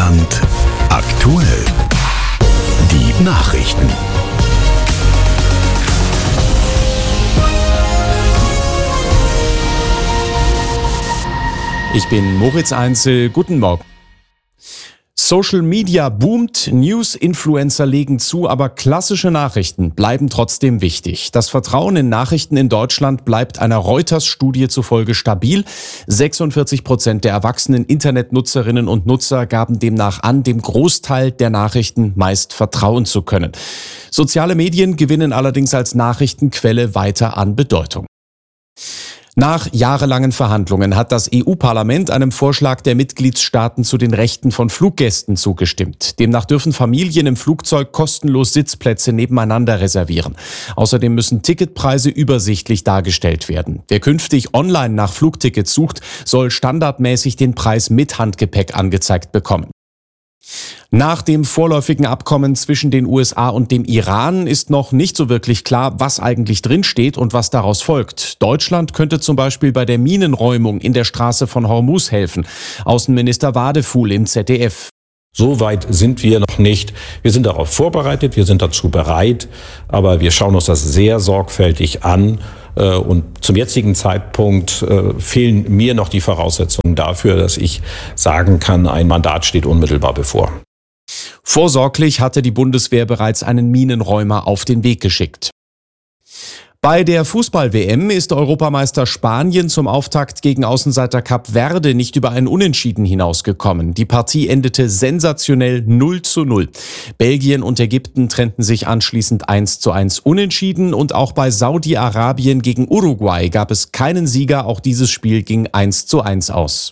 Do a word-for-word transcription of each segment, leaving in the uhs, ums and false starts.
Oberland aktuell. Die Nachrichten. Ich bin Moritz Einzel. Guten Morgen. Social Media boomt, News-Influencer legen zu, aber klassische Nachrichten bleiben trotzdem wichtig. Das Vertrauen in Nachrichten in Deutschland bleibt einer Reuters-Studie zufolge stabil. sechsundvierzig Prozent der erwachsenen Internetnutzerinnen und Nutzer gaben demnach an, dem Großteil der Nachrichten meist vertrauen zu können. Soziale Medien gewinnen allerdings als Nachrichtenquelle weiter an Bedeutung. Nach jahrelangen Verhandlungen hat das E U-Parlament einem Vorschlag der Mitgliedstaaten zu den Rechten von Fluggästen zugestimmt. Demnach dürfen Familien im Flugzeug kostenlos Sitzplätze nebeneinander reservieren. Außerdem müssen Ticketpreise übersichtlich dargestellt werden. Wer künftig online nach Flugtickets sucht, soll standardmäßig den Preis mit Handgepäck angezeigt bekommen. Nach dem vorläufigen Abkommen zwischen den U S A und dem Iran ist noch nicht so wirklich klar, was eigentlich drinsteht und was daraus folgt. Deutschland könnte zum Beispiel bei der Minenräumung in der Straße von Hormuz helfen. Außenminister Wadefuhl im Z D F. So weit sind wir noch nicht. Wir sind darauf vorbereitet, wir sind dazu bereit, aber wir schauen uns das sehr sorgfältig an. Und zum jetzigen Zeitpunkt fehlen mir noch die Voraussetzungen dafür, dass ich sagen kann, ein Mandat steht unmittelbar bevor. Vorsorglich hatte die Bundeswehr bereits einen Minenräumer auf den Weg geschickt. Bei der Fußball-W M ist Europameister Spanien zum Auftakt gegen Außenseiter Kap Verde nicht über ein Unentschieden hinausgekommen. Die Partie endete sensationell null zu null. Belgien und Ägypten trennten sich anschließend eins zu eins unentschieden und auch bei Saudi-Arabien gegen Uruguay gab es keinen Sieger. Auch dieses Spiel ging eins zu eins aus.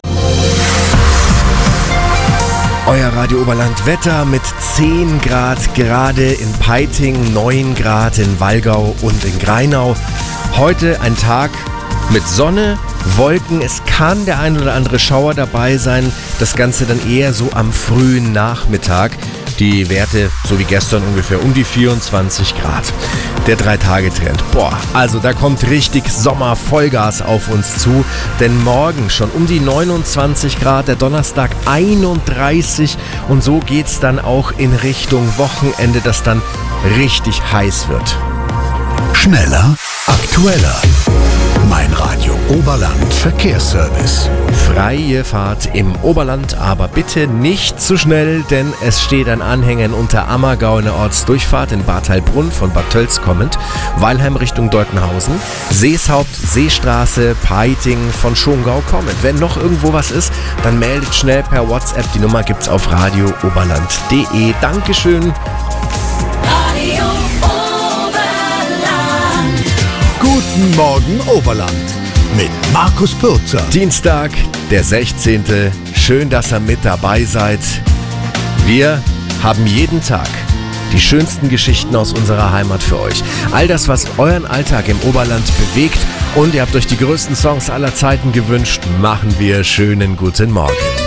Euer Radio Oberland Wetter mit zehn Grad gerade in Peiting, neun Grad in Wallgau und in Greinau. Heute ein Tag mit Sonne, Wolken. Es kann der ein oder andere Schauer dabei sein. Das Ganze dann eher so am frühen Nachmittag. Die Werte, so wie gestern, ungefähr um die vierundzwanzig Grad. Der Drei-Tage-Trend. Boah, also da kommt richtig Sommer-Vollgas auf uns zu. Denn morgen schon um die neunundzwanzig Grad, der Donnerstag einunddreißig. Und so geht's dann auch in Richtung Wochenende, das dann richtig heiß wird. Schneller, aktueller. Mein Radio Oberland Verkehrsservice. Freie Fahrt im Oberland, aber bitte nicht zu schnell, denn es steht ein Anhänger in Unterammergau in der Ortsdurchfahrt in Bad Heilbrunn von Bad Tölz kommend, Weilheim Richtung Deutenhausen, Seeshaupt, Seestraße, Peiting von Schongau kommend. Wenn noch irgendwo was ist, dann meldet schnell per WhatsApp. Die Nummer gibt's auf radio oberland punkt de. Dankeschön. Radio Oberland. Guten Morgen Oberland mit Markus Pürzer. Dienstag, der sechzehnte Schön, dass ihr mit dabei seid. Wir haben jeden Tag die schönsten Geschichten aus unserer Heimat für euch. All das, was euren Alltag im Oberland bewegt, und ihr habt euch die größten Songs aller Zeiten gewünscht, machen wir. Schönen guten Morgen.